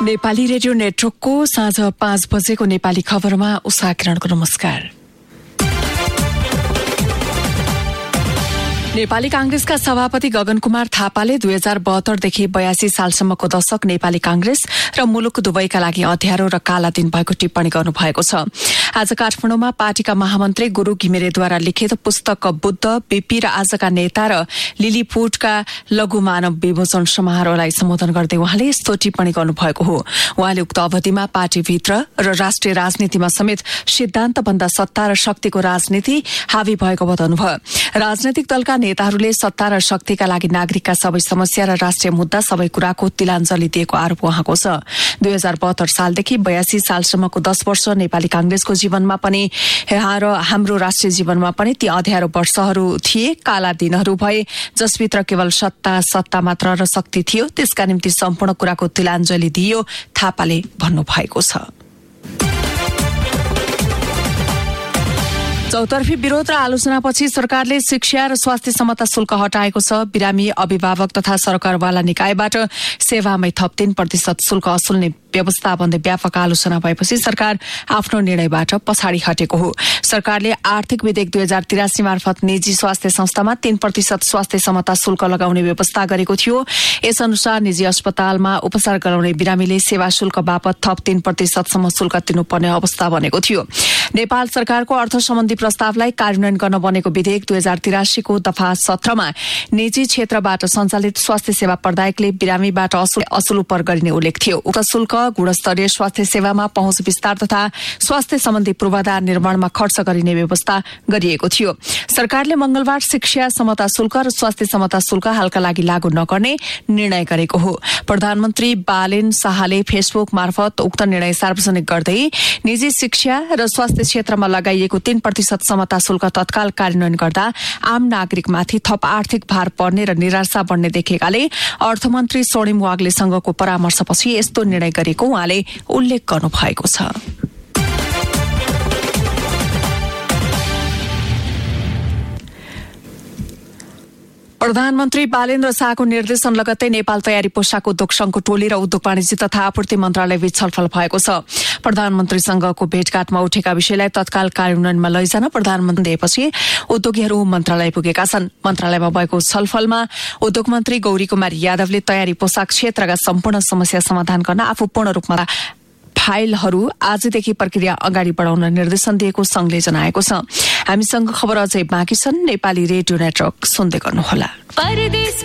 Nepali radio नेटवर्कको साँझ 5 बजेको नेपाली खबरमा उषा किरणको नमस्कार। नेपाली कांग्रेसका सभापति गगन कुमार थापाले 2072 देखि 82 सालसम्मको दशक नेपाली कांग्रेस र मुलुक दुवैका लागि अँध्यारो र काला दिन भएको टिप्पणी गर्नुभएको छ। आज काठमाडौँमा पार्टीका महामन्त्री गुरु घिमिरेद्वारा लिखित पुस्तक बुद्ध, बीपी र आजका नेता र लिलीपुटका लघु मानव विमोचन समारोहलाई सम्बोधन गर्दै उहाँले यस्तो टिप्पणी गर्नुभएको हो। उहाँले उक्त अवधिमा पार्टीभित्र र राष्ट्रिय राजनीतिमा समेत सिद्धान्तभन्दा सत्ता र शक्तिको राजनीति हावी भएको बताउनुभयो। राजनैतिक दलका नेताहरूले सत्ता र शक्तिका लागि नागरिकका सबै समस्या र राष्ट्रिय मुद्दा सबै कुराको तिलाञ्जली दिएको आरोप उहाँको छ। 2072 सालदेखि 82 सालसम्मको 10 वर्ष नेपाली कांग्रेसको जीवनमा पनि र हाम्रो राष्ट्रिय जीवनमा पनि ती अँध्यारो वर्षहरू थिए, काला दिनहरू भए जसभित्र केवल सत्ता मात्र र शक्ति थियो। त्यसका निम्ति सम्पूर्ण कुराको तिलाञ्जली दिइयो, थापाले भन्नुभएको छ। चौतर्फी विरोध र आलोचनापछि सरकारले शिक्षा र स्वास्थ्य समता शुल्क हटाएको छ। बिरामी, अभिभावक तथा सरकारवाला निकायबाट सेवामै थप 3% शुल्क असुल्ने व्यवस्था भन्दै व्यापक आलोचना भएपछि सरकार आफ्नो निर्णयबाट पछाडि हटेको हो। सरकारले आर्थिक विधेयक 2083 मार्फत निजी स्वास्थ्य संस्थामा 3% स्वास्थ्य समता शुल्क लगाउने व्यवस्था गरेको थियो। यस अनुसार निजी अस्पतालमा उपचार गराउने बिरामीले सेवा शुल्क बापत थप 3% सम्म शुल्क तिर्नुपर्ने अवस्था बनेको थियो। नेपाल सरकारको अर्थ सम्बन्धी प्रस्तावलाई कार्यान्वयन गर्न बनेको विधेयक 2083 को दफा 17 मा निजी क्षेत्रबाट सञ्चालित स्वास्थ्य सेवा प्रदायकले बिरामीबाट असुल उपर गरिने उल्लेख थियो। उक्त शुल्क गुणस्तरीय स्वास्थ्य सेवामा पहुँच विस्तार तथा स्वास्थ्य सम्बन्धी पूर्वाधार निर्माणमा खर्च गरिने व्यवस्था गरिएको थियो। सरकारले मंगलबार शिक्षा समता शुल्क र स्वास्थ्य समता शुल्क हालका लागि लागू नगर्ने निर्णय गरेको हो। प्रधानमन्त्री बालेन शाहले फेसबुक मार्फत उक्त निर्णय सार्वजनिक गर्दै निजी शिक्षा र स्वास्थ्य क्षेत्रमा लगाइएको 3% समता शुल्क तत्काल कार्यान्वयन गर्दा आम नागरिकमाथि थप आर्थिक भार पर्ने र निराशा बढ्ने देखेकाले अर्थमन्त्री स्वर्णिम वाग्लेसँगको परामर्शपछि यस्तो निर्णय गरेको उहाँले उल्लेख गर्नुभएको छ। प्रधानमन्त्री बालेन्द्र शाहको निर्देशन लगत्तै नेपाल तयारी पोशाक उद्योग संघको टोली र उद्योग वाणिज्य तथा आपूर्ति मन्त्रालयबीच छलफल भएको छ। प्रधानमन्त्रीसँगको भेटघाटमा उठेका विषयलाई तत्काल कार्यान्वयनमा लैजान प्रधानमन्त्री दिएपछि उद्योगीहरू मन्त्रालय पुगेका छन्। मन्त्रालयमा भएको छलफलमा उद्योग मन्त्री गौरी कुमारी यादवले तयारी पोशाक क्षेत्रका सम्पूर्ण समस्या समाधान गर्न आफू पूर्ण रूपमा फाइलहरू आजदेखि प्रक्रिया अगाडि बढाउन निर्देशन दिएको संघले जनाएको छ। हामीसँग खबर अझै बाँकी छन्। नेपाली रेडियो नेटवर्क सुन्दै गर्नुहोला।